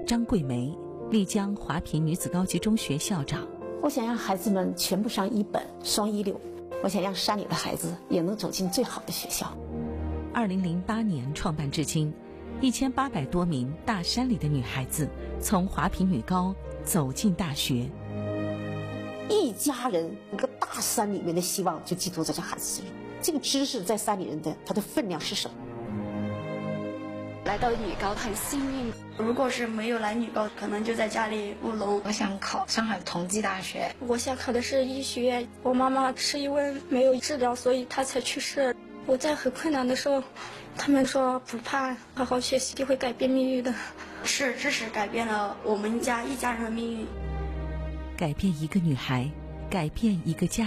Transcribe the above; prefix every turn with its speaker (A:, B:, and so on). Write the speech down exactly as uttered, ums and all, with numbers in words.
A: 张桂梅，丽江华坪女子高级中学校长。
B: 我想让孩子们全部上一本双一流，我想让山里的孩子也能走进最好的学校。
A: 二零零八年创办至今，一千八百多名大山里的女孩子从华坪女高走进大学。
B: 一家人一个大山里面的希望就寄托在这孩子身上。这个知识在山里人的它的分量是什么？
C: 来到女高很幸运，
D: 如果是没有来女高，可能就在家里务农。
E: 我想考上海同济大学，
F: 我想考的是医学院。我妈妈是因为没有治疗，所以她才去世。我在很困难的时候，他们说不怕，好好学习就会改变命运的。
D: 是知识改变了我们家一家人的命运，
A: 改变一个女孩，改变一个家。